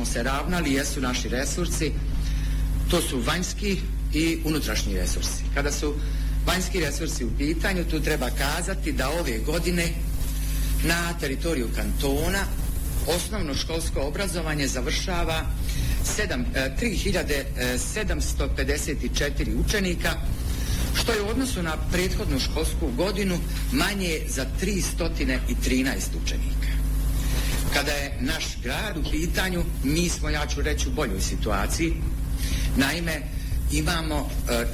se ravnali jesu naši resursi, to su vanjski i unutrašnji resursi. Kada su vanjski resursi u pitanju, tu treba kazati da ove godine na teritoriju kantona osnovno školsko obrazovanje završava 3754 učenika, što je u odnosu na prethodnu školsku godinu manje za 313 učenika. Kada je naš grad u pitanju, mi smo, ja ću reći, u boljoj situaciji. Naime, imamo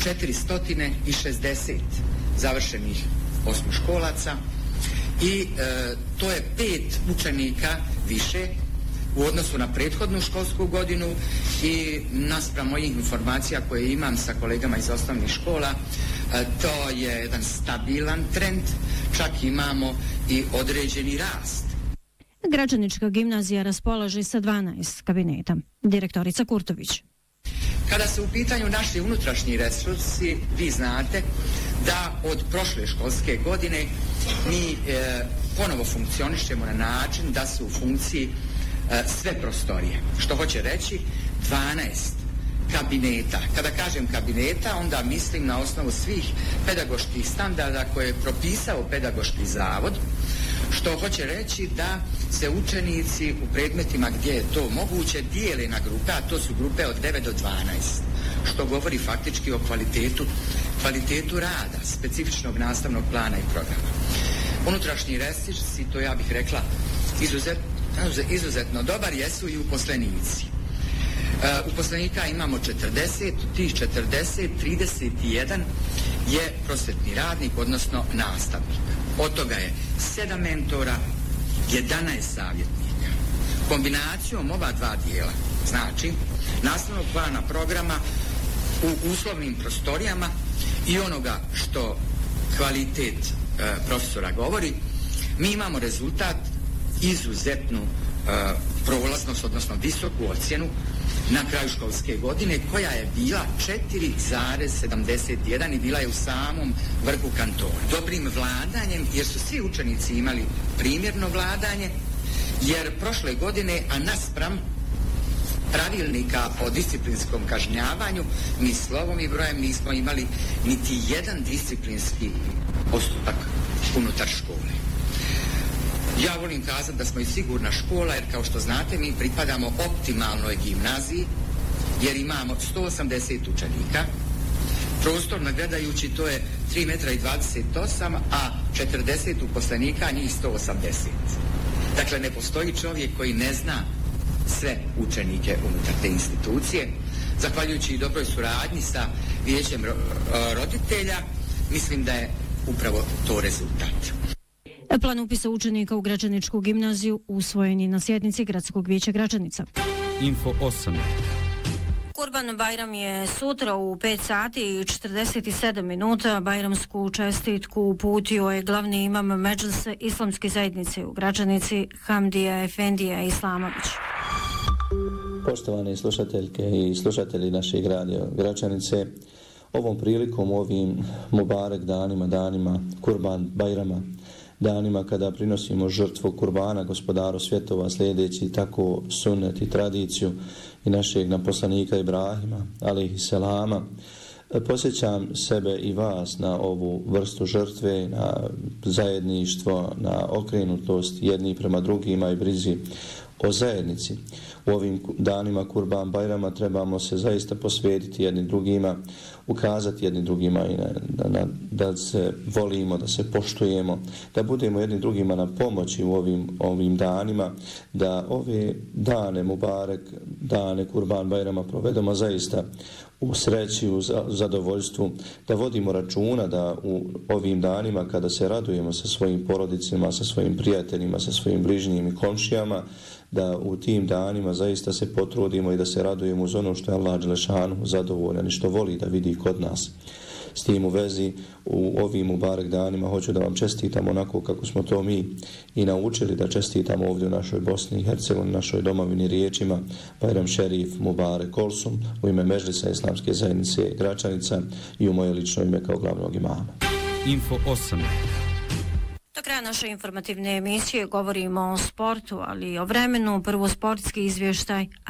460 završenih osmoškolaca i to je 5 učenika više u odnosu na prethodnu školsku godinu i naspram mojih informacija koje imam sa kolegama iz osnovnih škola, to je jedan stabilan trend, čak imamo i određeni rast. Gračanička gimnazija raspolaže sa 12 kabineta. Direktorica Kurtović. Kada su u pitanju naši unutrašnji resursi, vi znate da od prošle školske godine mi ponovo funkcionišemo na način da su u funkciji sve prostorije. Što hoće reći 12 kabineta. Kada kažem kabineta, onda mislim na osnovu svih pedagoških standarda koje je propisao pedagoški zavod, što hoće reći da se učenici u predmetima gdje je to moguće dijele na grupe, a to su grupe od 9 do 12, što govori faktički o kvalitetu rada, specifičnog nastavnog plana i programa. Unutrašnji resursi, to ja bih rekla izuzetno dobar, jesu i uposlenici. Uposlenika imamo 40, tih 40, 31 je prosvetni radnik, odnosno nastavnik. Od toga je 7 mentora, 11 savjetnika. Kombinacijom ova dva dijela, znači nastavnog plana programa u uslovnim prostorijama i onoga što kvalitet profesora govori, mi imamo rezultat izuzetnu prolaznost, odnosno visoku ocjenu na kraju školske godine, koja je bila 4,71 i bila je u samom vrhu kantona. Dobrim vladanjem, jer su svi učenici imali primjerno vladanje, jer prošle godine, a naspram pravilnika o disciplinskom kažnjavanju, mi slovom i brojem nismo imali niti jedan disciplinski postupak unutar škole. Ja volim kazati da smo i sigurna škola, jer kao što znate mi pripadamo optimalnoj gimnaziji, jer imamo 180 učenika, prostorno gledajući to je 3,28 m, a 40 uposlenika, njih 180. Dakle, ne postoji čovjek koji ne zna sve učenike unutar te institucije. Zahvaljujući i dobroj suradnji sa vijećem roditelja, mislim da je upravo to rezultat. Plan upisa učenika u Gračaničku gimnaziju usvojen je na sjednici Gradskog vijeća Gračanica. Info 8. Kurban Bajram je sutra u 5 sati i 47 minuta. Bajramsku čestitku uputio je glavni imam Medžlise Islamske zajednice u Gračanici Hamdija Efendija Islamović. Poštovane slušateljke i slušatelji našeg radija Gračanice, ovom prilikom, ovim Mubarek danima, danima Kurban Bajrama, danima kada prinosimo žrtvu kurbana gospodaru svjetova, slijedeći tako sunnet i tradiciju i našeg poslanika Ibrahima, alejhi selama, posjećam sebe i vas na ovu vrstu žrtve, na zajedništvo, na okrenutost jedni prema drugima i brizi o zajednici. U ovim danima Kurban Bajrama trebamo se zaista posvetiti jednim drugima, ukazati jednim drugima i da se volimo, da se poštujemo, da budemo jednim drugima na pomoći u ovim danima, da ove dane Mubarek, dane Kurban Bajrama provedemo zaista u sreći, u zadovoljstvu, da vodimo računa da u ovim danima kada se radujemo sa svojim porodicima, sa svojim prijateljima, sa svojim bližnjim i komšijama, da u tim danima zaista se potrudimo i da se radujemo uz ono što je Allah dželešanu zadovoljan i što voli da vidi kod nas. S tim u vezi, u ovim Mubarek danima hoću da vam čestitam onako kako smo to mi i naučili da čestitamo ovdje u našoj Bosni i Hercegovini, našoj domovini riječima Bajram Šerif Mubarek Olsum u ime Medžlisa Islamske zajednice Gračanica i u moje lično ime kao glavnog imama. Info 8. Do kraja naše informativne emisije govorimo o sportu, ali i o vremenu. Prvo sportski izvještaj